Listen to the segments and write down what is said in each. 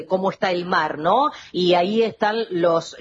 cómo está el mar, ¿no? Y ahí están los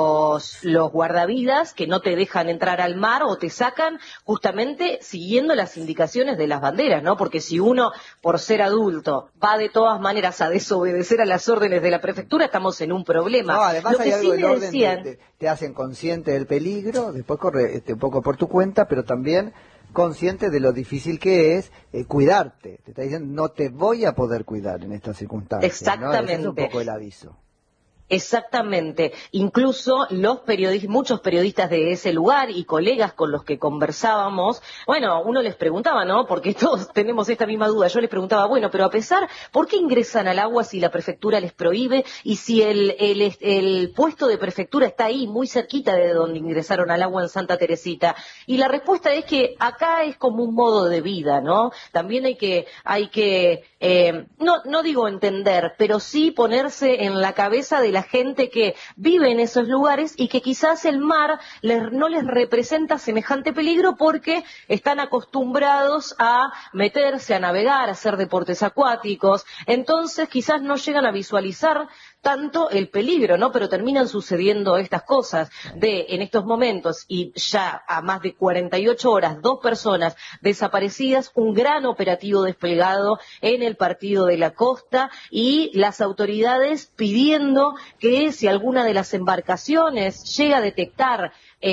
guardavidas que no te dejan entrar al mar o te sacan justamente siguiendo las indicaciones de las banderas, ¿no? Porque si uno, por ser adulto, va de todas maneras a desobedecer a las órdenes de la prefectura, estamos en un problema. No, además Lo hay que algo sí del me orden, decían... te hacen consciente del peligro, después corre un poco por tu cuenta, pero también consciente de lo difícil que es cuidarte. Te está diciendo, no te voy a poder cuidar en estas circunstancias. Exactamente. ¿No? Ese es un poco el aviso. Exactamente, incluso muchos periodistas de ese lugar y colegas con los que conversábamos, bueno, uno les preguntaba, ¿no? Porque todos tenemos esta misma duda, yo les preguntaba, bueno, pero a pesar, ¿por qué ingresan al agua si la prefectura les prohíbe y si el puesto de prefectura está ahí, muy cerquita de donde ingresaron al agua en Santa Teresita? Y la respuesta es que acá es como un modo de vida, ¿no? También hay que no digo entender, pero sí ponerse en la cabeza de la gente que vive en esos lugares y que quizás el mar no les representa semejante peligro porque están acostumbrados a meterse, a navegar, a hacer deportes acuáticos, entonces quizás no llegan a visualizar tanto el peligro, ¿no? Pero terminan sucediendo estas cosas en estos momentos y ya a más de 48 horas, 2 personas desaparecidas, un gran operativo desplegado en el partido de la costa y las autoridades pidiendo que si alguna de las embarcaciones llega a detectar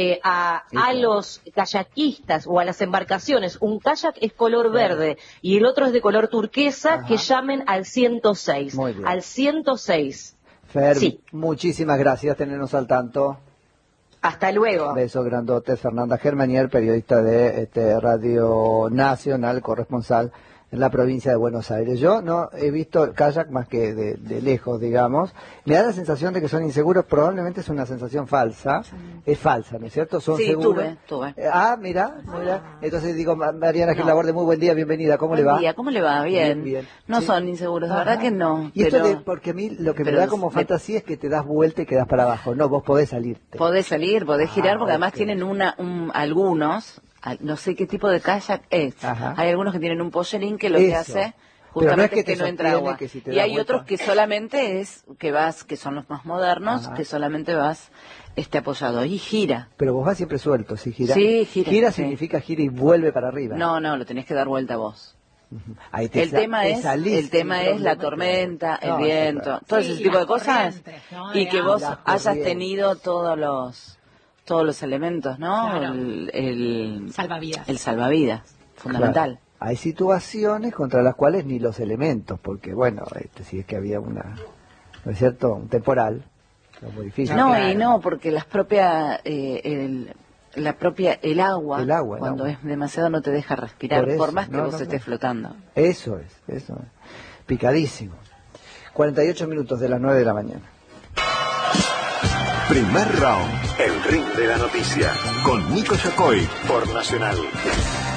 a los kayakistas o a las embarcaciones, un kayak es color verde y el otro es de color turquesa, que llamen al 106, al 106. Fer, sí. Muchísimas gracias, tenernos al tanto. Hasta luego. Besos grandotes. Fernanda Germanier, periodista de Radio Nacional, corresponsal en la provincia de Buenos Aires. Yo no he visto el kayak más que de lejos, digamos. Me da la sensación de que son inseguros, probablemente es una sensación falsa. Sí. Es falsa, ¿no es cierto? Son seguros. Tuve. Mira. Entonces digo, Mariana Gil Laborde, muy buen día, bienvenida. ¿Cómo le va? Buen día, ¿cómo le va? Bien. No ¿sí? Son inseguros, la verdad que no. Y esto porque a mí lo que me da como fantasía es que te das vuelta y quedas para abajo. No, vos podés salirte. Podés salir, podés girar, porque además tienen algunos... No sé qué tipo de kayak es. Ajá. Hay algunos que tienen un pollerín que lo que hace justamente es que no entra agua. Y hay otros que solamente que son los más modernos, que solamente vas apoyado y gira. Pero vos vas siempre suelto, ¿sí? Gira. Sí, gira. Gira significa gira y vuelve para arriba. No, lo tenés que dar vuelta vos. Ahí el tema es la tormenta, el viento, todo ese tipo de cosas, y que vos hayas tenido todos los elementos, ¿no? Claro. El salvavidas, fundamental. Claro. Hay situaciones contra las cuales ni los elementos, porque bueno, si es que había ¿no es cierto? Un temporal, es muy difícil. No, porque el agua, cuando es demasiado no te deja respirar, por más que vos estés flotando. Eso es. Picadísimo. 48 minutos de las 9 de la mañana. Primer round, el ring de la noticia, con Nico Yacoy, por Nacional.